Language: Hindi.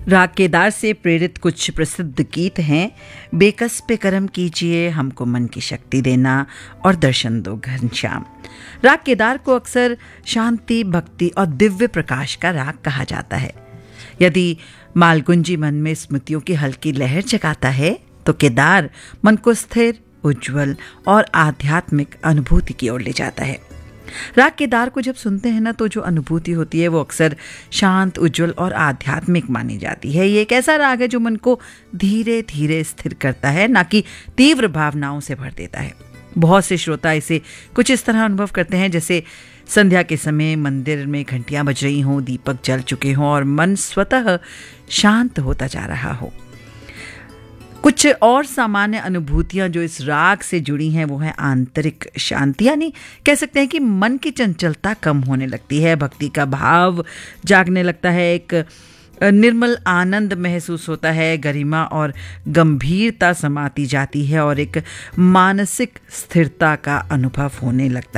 राग केदार से प्रेरित कुछ प्रसिद्ध गीत हैं। बेकस पे करम कीजिए, हमको मन की शक्ति देना और दर्शन दो घनश्याम। राग केदार को अक्सर शांति, भक्ति और दिव्य प्रकाश का राग कहा जाता है। यदि मालगुंजी मन में स्मृतियों की हल्की लहर जगाता है तो केदार मन को स्थिर, उज्जवल और आध्यात्मिक अनुभूति की ओर ले जाता है। राग केदार को जब सुनते हैं ना तो जो अनुभूति होती है वो अक्सर शांत, उज्जवल और आध्यात्मिक मानी जाती है। ये एक ऐसा राग है जो मन को धीरे धीरे स्थिर करता है, ना कि तीव्र भावनाओं से भर देता है। बहुत से श्रोता इसे कुछ इस तरह अनुभव करते हैं जैसे संध्या के समय मंदिर में घंटियां बज रही हों, दीपक जल चुके हों और मन स्वतः शांत होता जा रहा हो। कुछ और सामान्य अनुभूतियां जो इस राग से जुड़ी हैं वो है आंतरिक शांति, यानी कह सकते हैं कि मन की चंचलता कम होने लगती है, भक्ति का भाव जागने लगता है, एक निर्मल आनंद महसूस होता है, गरिमा और गंभीरता समाती जाती है और एक मानसिक स्थिरता का अनुभव होने लगता है।